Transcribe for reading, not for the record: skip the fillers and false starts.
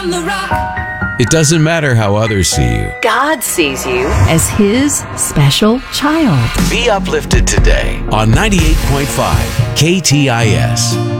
from the rock. It doesn't matter how others see you. God sees you as His special child. Be uplifted today on 98.5 KTIS.